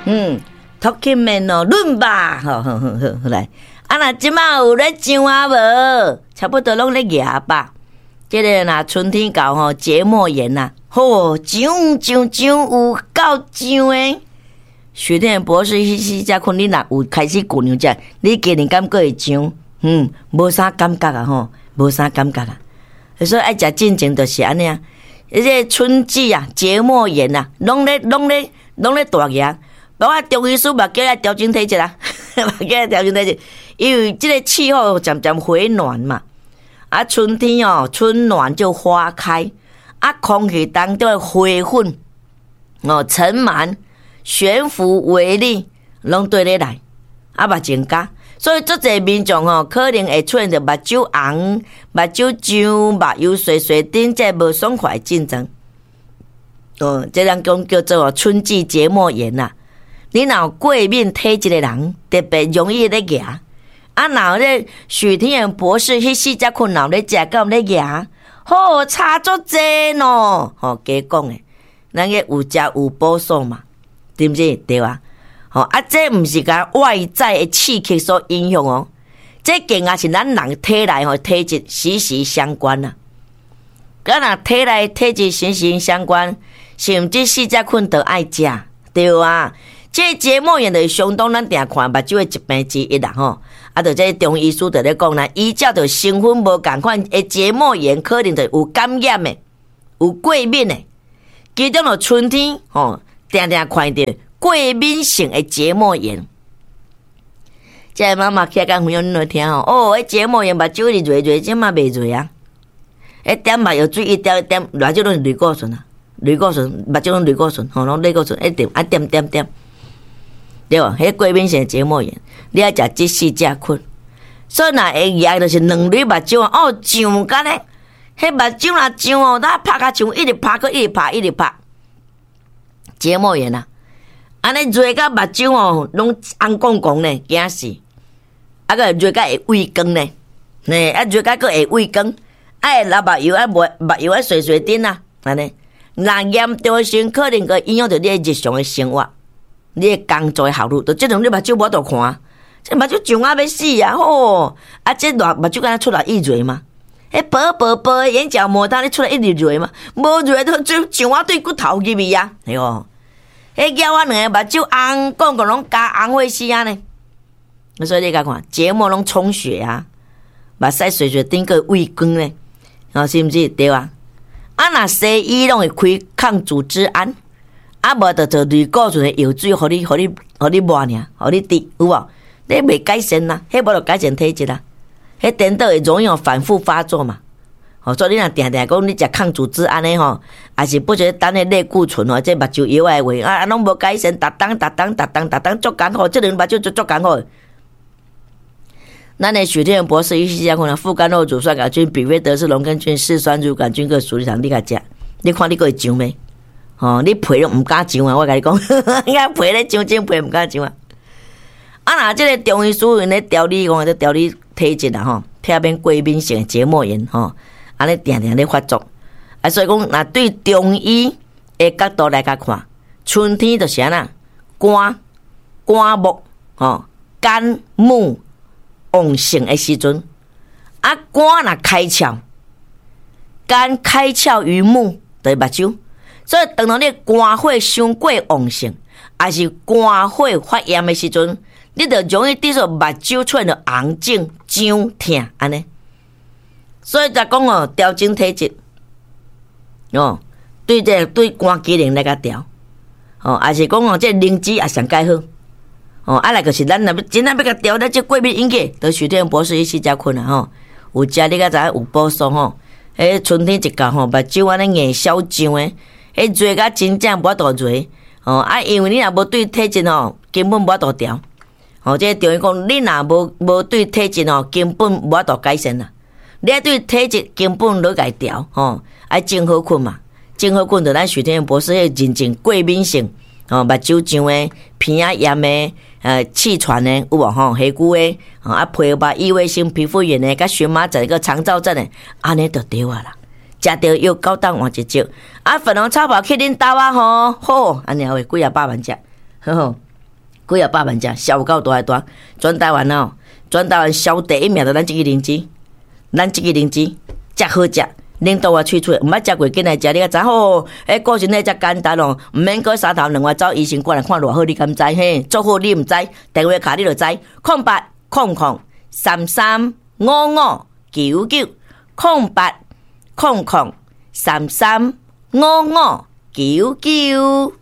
Talking Man 哦，论吧，好来。啊，那即马有咧上啊无？差不多拢咧牙吧。这个呐，春天到吼，节末炎呐，吼，上有够上诶。许天博士迄只困，你若有开始过娘只，你今年敢过会上？无啥感觉啊吼，无啥感觉啊。所以爱食进前就是安尼啊。迄个春季啊，节末炎啊，拢咧大牙。包括中医师嘛叫来调整体质啊，嘛叫来调整体质，因为这个气候渐渐回暖嘛。啊，春天哦，春暖就花开，啊，空气当中的花粉哦，尘螨、悬浮微粒拢对咧来，啊，嘛增加，所以足侪民众哦，可能会出现着目睭红、目睭痒、目睭碎碎顶，这无爽快症状。这人叫做春季节末炎呐。你若过敏体质的人，特别容易咧牙。啊，若咧许天元博士迄四只困扰咧食到咧牙，好差足济喏。加讲诶，咱个有食有补素嘛，对不对？对啊。这毋是甲外在的刺激所影响哦，这更也是咱人体内体质息息相关啦。若体内体质息息相关，是毋这四只困都爱食，对啊。这节末炎就是相当咱定看目睭的疾病之一啦吼，就这中医师就咧讲啦，依照着成分无共款的节末炎，可能就有感染的，有过敏的。其中就春天定定看到过敏性的节末炎。这妈妈起来讲分享恁来听迄节末炎目睭一直热，即嘛袂热啊。点目药水一点点，偌少拢是类固醇啊，类固醇目睭拢类固醇，拢类固醇一点点。对吧？迄过敏性节末炎，你要食这四只菌，所以若会牙就是两粒目睭上干咧，迄目睭若上咱拍甲上一直拍，一直拍。节末炎啊，安尼热甲目睭拢红光光咧，惊死！个热甲会畏光咧，热甲佫会畏光，会流目油目油碎碎顶啊，安尼。若严重时，可能佫影响到你日常的生活。你的工作的效率，就即种你目睭无度看，这目睭上要死啊！这热目睭敢若出来一热嘛？薄的眼角膜当你出来一直热嘛？无热都上对骨头入去啊！哎哟，叫我两个目睭红光光拢加红火死啊呢！所以你甲看，节末拢充血啊，目屎碎碎顶个畏光呢，是毋是对啊？若西医拢会开抗组织胺。无就做类固醇的药水，互你抹尔，互你滴，有无？你袂改善啦，迄无就改善体质啦。迄颠倒会容易反复发作嘛。所以你若定定讲你食抗组织胺的还是不觉得等咧类固醇这目睭药的话拢无改善，逐当足艰苦，这人目睭就足艰苦。咱的许天博士医师讲，副甘露乳酸杆菌、比菲德氏龙根菌、视酸乳杆菌个属理糖，你甲食，你看你个会上没？你皮都唔敢上啊！我甲你讲，皮咧上真皮唔敢上啊！若这个中医师因咧调理调理体质啦避免过敏性的节末炎安尼定定咧发作所以讲，若对中医的角度来甲看，春天就是安那肝木肝木旺盛的时阵，肝若开窍，肝开窍于目，就是目睭。所以，当你肝火伤过旺盛，还是肝火发炎的时阵，你就容易滴数目睭出现着红肿、痒、痛安尼。所以才讲调整体质对肝机能来甲调还是讲这灵芝也上介好来就是咱若真正要甲调，咱这过敏引起，都许天博士伊四只困啊有食你甲知有补素春天一到目睭安尼硬消肿诶。热甲真正无法度热因为你若无对体质根本无法度调这中医讲，你若无对体质根本无法度改善啦。你对体质根本落甲调爱真好困嘛，真好困就咱许天博士认证过敏性目睭上诶、鼻仔炎诶、气喘诶，有无黑骨诶皮肤异位性皮肤炎诶，甲荨麻疹个肠燥症诶，安尼就对啦。食着又高档换一招，粉红草包去恁兜好，安尼话几啊百万只， 几啊百万只，销到大大，全台湾哦，全台湾销第一名就咱这个灵芝，咱这个灵芝真好食。领导我喙喙，毋捌食过，紧来食，你甲知好？个性迄只简单哦，毋免过3头2外走医生过来看偌好，你敢知嘿？做好你毋知，电话卡你就知，0800335599，0800335599。